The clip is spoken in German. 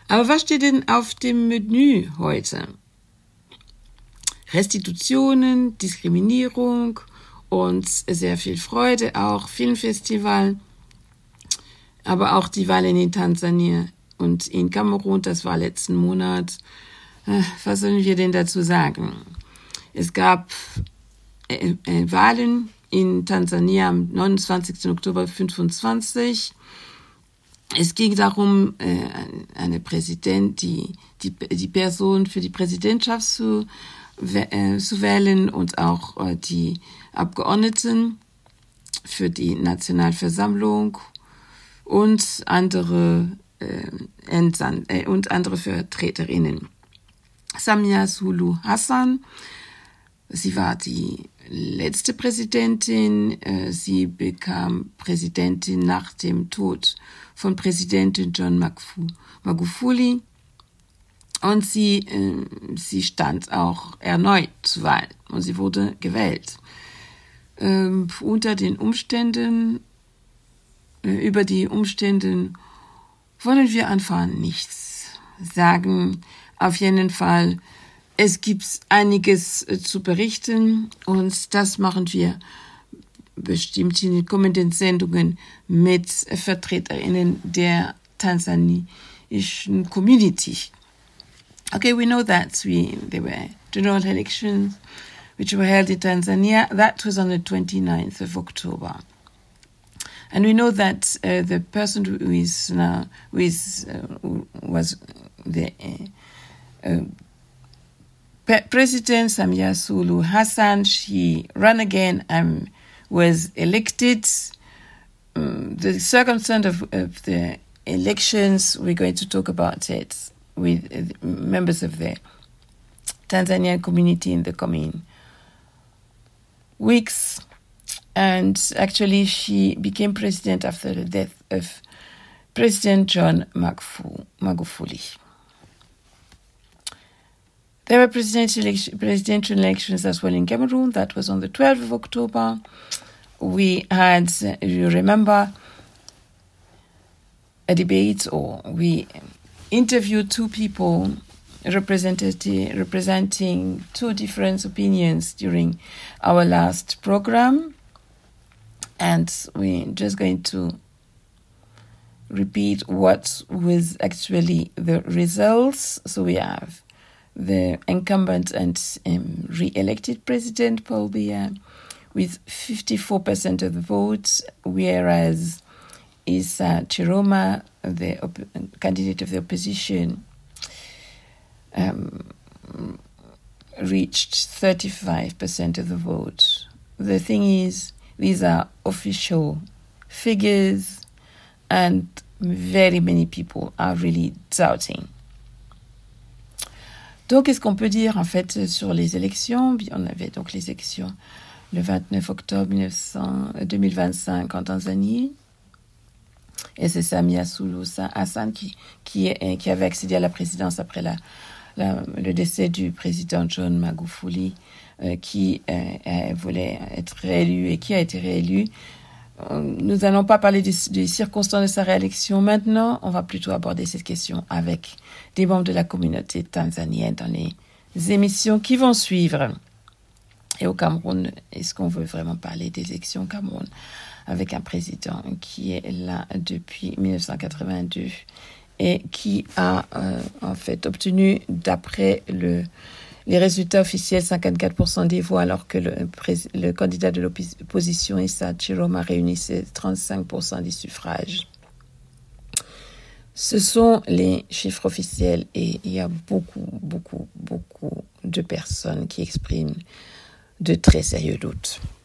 Aber was steht denn auf dem Menü heute? Restitutionen, Diskriminierung und sehr viel Freude, auch Filmfestival, aber auch die Wahlen in Tansania und in Kamerun, das war letzten Monat. Was sollen wir denn dazu sagen? Es gab Wahlen in Tansania am 29. Oktober 2025. Es ging darum, eine die Person für die Präsidentschaft zu wählen und auch die Abgeordneten für die Nationalversammlung und andere Vertreterinnen. Samia Suluhu Hassan, sie war die letzte Präsidentin. Sie bekam Präsidentin nach dem Tod von Präsidentin John Magufuli. Und sie stand auch erneut zur Wahl und sie wurde gewählt. Über die Umstände wollen wir einfach nichts sagen. Auf jeden Fall, es gibt einiges zu berichten und das machen wir bestimmt in den kommenden Sendungen mit VertreterInnen der tansanischen Community. Okay, we know that there were general elections which were held in Tanzania. That was on the 29th of October. And we know that the person who was the President Samia Suluhu Hassan, she ran again and was elected. The circumstance of the elections, we're going to talk about it with members of the Tanzanian community in the coming weeks. And actually, she became president after the death of President John Magufuli. There were presidential elections as well in Cameroon. That was on the 12th of October. We had, you remember, a debate, or we interviewed two people representing two different opinions during our last program. And we're just going to repeat what was actually the results. So we have the incumbent and re-elected President Paul Biya with 54% of the votes, whereas Issa Chiroma, the candidate of the opposition, reached 35% of the vote. The thing is, these are official figures, and very many people are really doubting. Donc, qu'est-ce qu'on peut dire en fait sur les élections? On avait donc les élections le 29 octobre 2025 en Tanzanie. Et c'est Samia Suluhu Hassan qui avait accédé à la présidence après le décès du président John Magufuli, qui voulait être réélu et qui a été réélu. Nous n'allons pas parler des circonstances de sa réélection maintenant. On va plutôt aborder cette question avec des membres de la communauté tanzanienne dans les émissions qui vont suivre. Et au Cameroun, est-ce qu'on veut vraiment parler des élections au Cameroun avec un président qui est là depuis 1982 et qui a en fait obtenu, d'après les résultats officiels, 54% des voix, alors que le candidat de l'opposition, Issa Chiroma, réunissait 35% des suffrages. Ce sont les chiffres officiels et il y a beaucoup de personnes qui expriment de très sérieux doutes.